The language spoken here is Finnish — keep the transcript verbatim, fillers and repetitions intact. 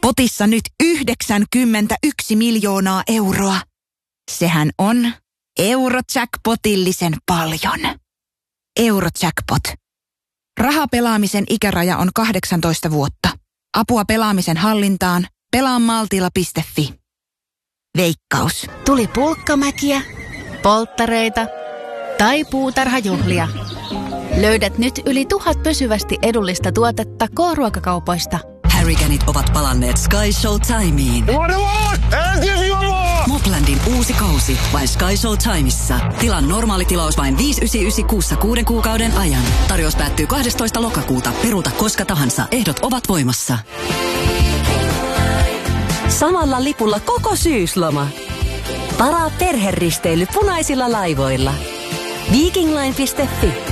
Potissa nyt yhdeksänkymmentäyksi miljoonaa euroa. Sehän on Eurojackpotillisen paljon. Eurojackpot. Rahapelaamisen ikäraja on kahdeksantoista vuotta. Apua pelaamisen hallintaan. pelaa maltilla piste fi. Veikkaus. Tuli pulkkamäkiä, polttareita tai puutarhajuhlia. Löydät nyt yli tuhat pysyvästi edullista tuotetta K-ruokakaupoista. Harrycanit ovat palanneet Sky Show Timeen. Moplandin uusi kausi vain Sky Show Timeissa. Tilan normaali tilaus vain viisi yhdeksänkymmentäyhdeksän kuussa kuuden kuukauden ajan. Tarjous päättyy kahdestoista lokakuuta. Peruuta koska tahansa. Ehdot ovat voimassa. Samalla lipulla koko syysloma. Varaa perheristeily punaisilla laivoilla. Vikingline piste fi.